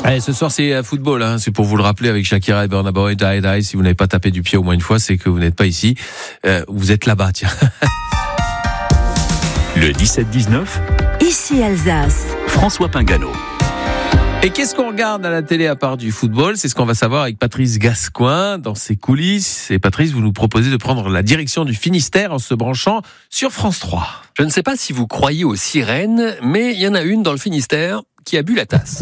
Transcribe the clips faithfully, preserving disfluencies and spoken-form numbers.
Allez, ce soir c'est football, hein. C'est pour vous le rappeler avec Shakira et Burna Boy, Die Die. Si vous n'avez pas tapé du pied au moins une fois, c'est que vous n'êtes pas ici. Euh, vous êtes là-bas, tiens. Le dix-sept dix-neuf, Ici Alsace. François Pingano. Et qu'est-ce qu'on regarde à la télé à part du football? C'est ce qu'on va savoir avec Patrice Gascoin dans ses coulisses. Et Patrice, vous nous proposez de prendre la direction du Finistère en se branchant sur France trois. Je ne sais pas si vous croyez aux sirènes, mais il y en a une dans le Finistère qui a bu la tasse.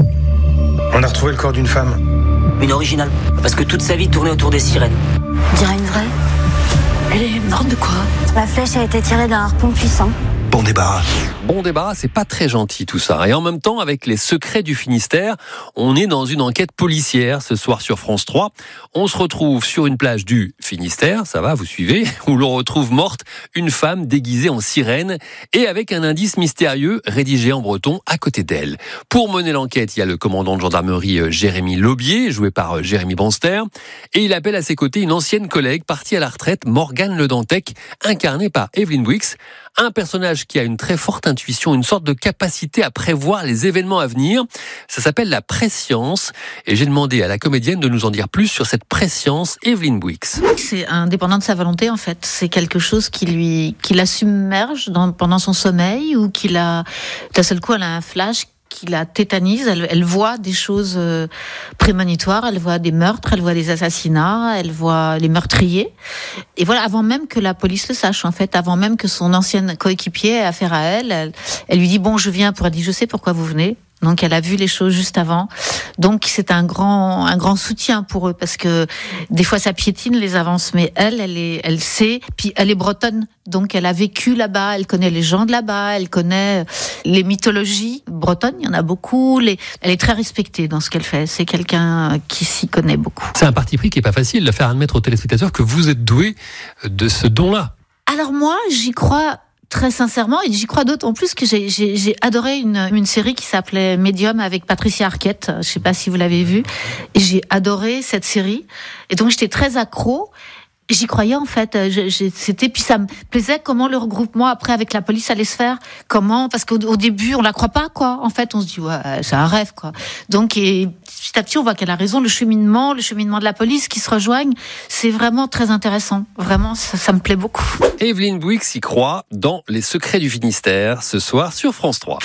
On a retrouvé le corps d'une femme. Une originale, parce que toute sa vie tournait autour des sirènes. On dirait une vraie. Elle est morte de quoi? La flèche a été tirée d'un harpon puissant. Bon débarras. Bon débarras, c'est pas très gentil tout ça. Et en même temps, avec les secrets du Finistère, on est dans une enquête policière ce soir sur France trois. On se retrouve sur une plage du Finistère, ça va, vous suivez, où l'on retrouve morte une femme déguisée en sirène et avec un indice mystérieux rédigé en breton à côté d'elle. Pour mener l'enquête, il y a le commandant de gendarmerie Jérémy Laubier, joué par Jérémy Banster, et il appelle à ses côtés une ancienne collègue partie à la retraite, Morgane Le Dantec, incarnée par Evelyne Bouix. Un personnage qui a une très forte intuition, une sorte de capacité à prévoir les événements à venir. Ça s'appelle la prescience. Et j'ai demandé à la comédienne de nous en dire plus sur cette prescience, Evelyne Bouix. C'est indépendant de sa volonté, en fait. C'est quelque chose qui lui, qui la submerge dans, pendant son sommeil ou qui la, d'un seul coup, elle a un flash qui la tétanise, elle, elle voit des choses euh, prémonitoires, elle voit des meurtres, elle voit des assassinats, elle voit les meurtriers. Et voilà, avant même que la police le sache, en fait, avant même que son ancienne coéquipier ait affaire à elle, elle, elle lui dit « bon, je viens », pour elle dit « je sais pourquoi vous venez ». Donc elle a vu les choses juste avant. Donc c'est un grand, un grand soutien pour eux parce que des fois ça piétine les avances, mais elle, elle est, elle sait. Puis elle est bretonne, donc elle a vécu là-bas, elle connaît les gens de là-bas, elle connaît les mythologies bretonnes. Il y en a beaucoup. Les... Elle est très respectée dans ce qu'elle fait. C'est quelqu'un qui s'y connaît beaucoup. C'est un parti pris qui est pas facile de faire admettre aux téléspectateurs que vous êtes doué de ce don-là. Alors moi, j'y crois. Très sincèrement, et j'y crois d'autant plus que j'ai, j'ai, j'ai adoré une, une série qui s'appelait Medium avec Patricia Arquette. Je sais pas si vous l'avez vue. Et j'ai adoré cette série. Et donc j'étais très accro. J'y croyais en fait. Je, je, c'était puis ça me plaisait comment le regroupement après avec la police allait se faire. Comment parce qu'au au début on la croit pas quoi. En fait on se dit ouais c'est un rêve quoi. Donc et petit à petit on voit qu'elle a raison. Le cheminement, le cheminement de la police qui se rejoignent, c'est vraiment très intéressant. Vraiment ça, ça me plaît beaucoup. Evelyne Bouix y croit dans Les Secrets du Finistère ce soir sur France trois.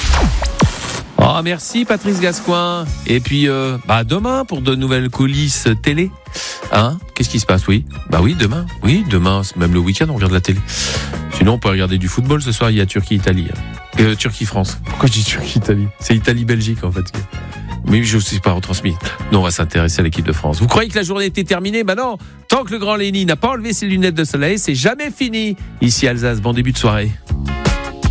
Oh, merci Patrice Gascoin. Et puis euh, bah demain pour de nouvelles coulisses télé. Hein? Qu'est-ce qui se passe? Oui. Bah oui, demain. Oui, demain, même le week-end, on regarde la télé. Sinon, on peut regarder du football ce soir. Il y a Turquie-Italie. Euh, Turquie-France. Pourquoi je dis Turquie-Italie? C'est Italie-Belgique en fait. Mais je ne sais pas retransmis. Non, on va s'intéresser à l'équipe de France. Vous croyez que la journée était terminée? Bah non. Tant que le grand Lenny n'a pas enlevé ses lunettes de soleil, c'est jamais fini. Ici Alsace, bon début de soirée.